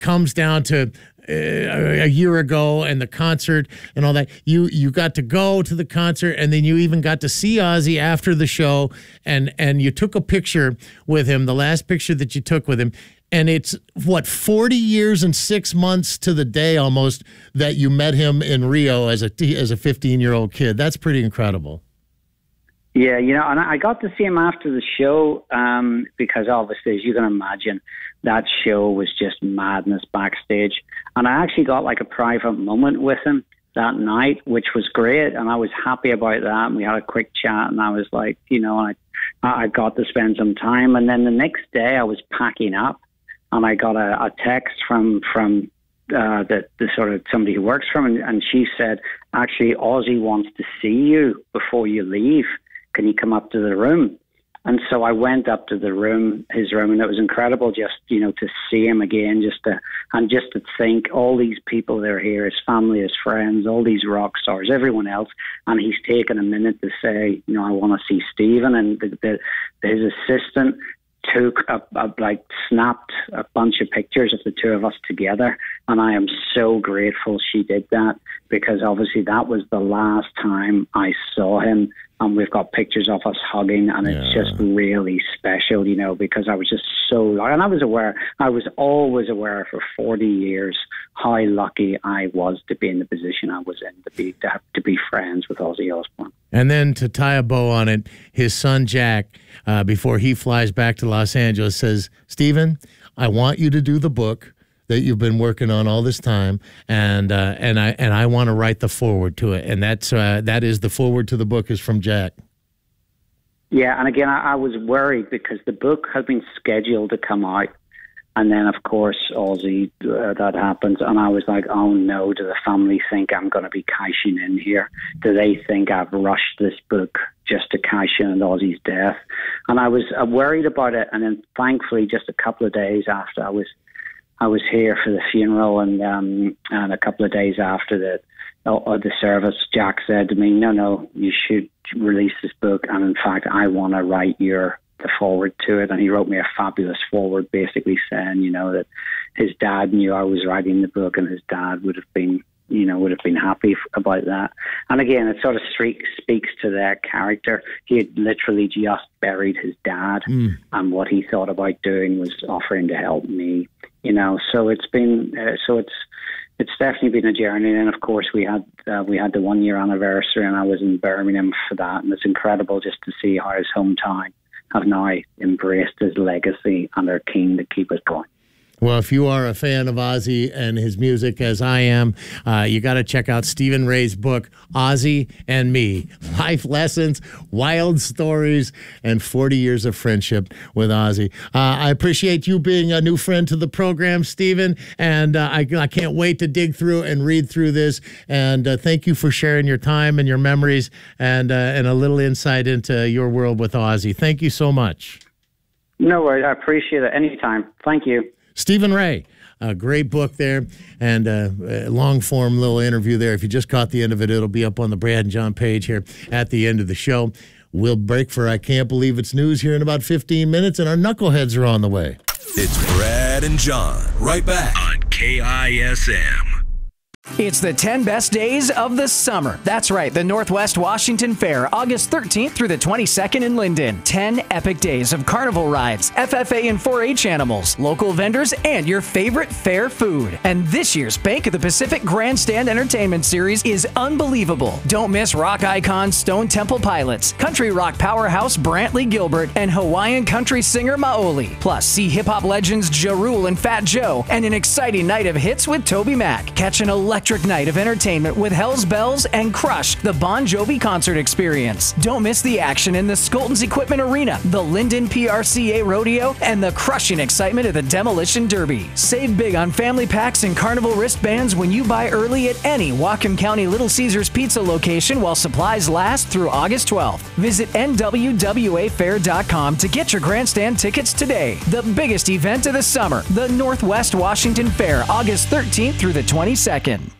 comes down to a year ago and the concert and all that. You got to go to the concert, and then you even got to see Ozzy after the show, and you took a picture with him, the last picture that you took with him. And it's, 40 years and 6 months to the day almost that you met him in Rio as a 15-year-old kid. That's pretty incredible. Yeah, and I got to see him after the show because obviously, as you can imagine, that show was just madness backstage. And I actually got like a private moment with him that night, which was great. And I was happy about that. And we had a quick chat, and I was like, I got to spend some time. And then the next day I was packing up, and I got a text from the sort of somebody who works for him, and she said, actually, Ozzy wants to see you before you leave. Can you come up to the room? And so I went up to his room, and it was incredible just, to see him again, just to think all these people that are here, his family, his friends, all these rock stars, everyone else. And he's taken a minute to say, I want to see Stephen. And his assistant snapped a bunch of pictures of the two of us together. And I am so grateful she did that, because obviously that was the last time I saw him. And we've got pictures of us hugging, and it's just really special, because I was just and I was always aware for 40 years how lucky I was to be in the position I was in, to be friends with Ozzy Osbourne. And then to tie a bow on it, his son Jack, before he flies back to Los Angeles, says, Stephen, I want you to do the book that you've been working on all this time, and I want to write the foreword to it, and that is the foreword to the book is from Jack. Yeah, and again, I was worried because the book had been scheduled to come out, and then of course Ozzy that happens, and I was like, oh no, do the family think I'm going to be cashing in here? Do they think I've rushed this book just to cash in on Ozzy's death? And I was worried about it, and then thankfully, just a couple of days after I was here for the funeral, and a couple of days after the service, Jack said to me, no, you should release this book, and in fact, I want to write the foreword to it. And he wrote me a fabulous foreword, basically saying, that his dad knew I was writing the book, and his dad would have been happy about that. And again, it sort of speaks to their character. He had literally just buried his dad, and what he thought about doing was offering to help me. So it's been it's definitely been a journey. And of course, we had the 1 year anniversary, and I was in Birmingham for that, and it's incredible just to see how his hometown have now embraced his legacy and are keen to keep it going. Well, if you are a fan of Ozzy and his music, as I am, you got to check out Stephen Ray's book, Ozzy and Me, Life Lessons, Wild Stories, and 40 Years of Friendship with Ozzy. I appreciate you being a new friend to the program, Stephen, and I can't wait to dig through and read through this. And thank you for sharing your time and your memories and a little insight into your world with Ozzy. Thank you so much. No worries. I appreciate it. Anytime. Thank you. Stephen Ray, a great book there, and a long-form little interview there. If you just caught the end of it, it'll be up on the Brad and John page here at the end of the show. We'll break for I Can't Believe It's News here in about 15 minutes, and our knuckleheads are on the way. It's Brad and John, right back on KISM. It's the 10 best days of the summer. That's right, the Northwest Washington Fair, August 13th through the 22nd in Linden. 10 epic days of carnival rides, FFA and 4-H animals, local vendors, and your favorite fair food. And this year's Bank of the Pacific Grandstand Entertainment Series is unbelievable. Don't miss rock icons Stone Temple Pilots, country rock powerhouse Brantley Gilbert, and Hawaiian country singer Maoli. Plus, see hip-hop legends Ja Rule and Fat Joe, and an exciting night of hits with Toby Mac. Catch an electric night of entertainment with Hell's Bells and Crush, the Bon Jovi concert experience. Don't miss the action in the Skolton's Equipment Arena, the Linden PRCA Rodeo, and the crushing excitement of the Demolition Derby. Save big on family packs and carnival wristbands when you buy early at any Whatcom County Little Caesars Pizza location while supplies last through August 12th. Visit NWWAfair.com to get your grandstand tickets today. The biggest event of the summer, the Northwest Washington Fair, August 13th through the 22nd.